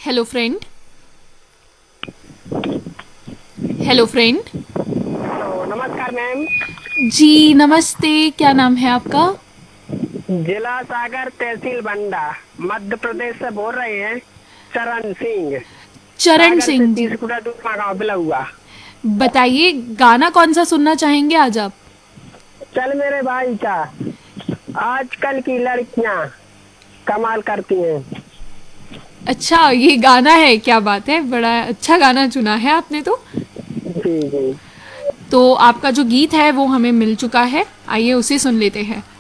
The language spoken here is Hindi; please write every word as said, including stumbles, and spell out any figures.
Hello friend. Hello friend. तो नमस्कार मैम। जी नमस्ते, क्या नाम है आपका? जिला सागर, तहसील बंडा, मध्य प्रदेश से बोल रहे हैं। चरण सिंह। चरण सागर से सिंह तीस जी, किलोमीटर दूर का गाँव बिलहुआ। बताइए गाना कौन सा सुनना चाहेंगे आज आप? चल मेरे भाई का। आजकल की लड़कियां कमाल करती हैं। अच्छा, ये गाना है, क्या बात है, बड़ा अच्छा गाना चुना है आपने तो। जी जी। तो आपका जो गीत है वो हमें मिल चुका है, आइए उसे सुन लेते हैं।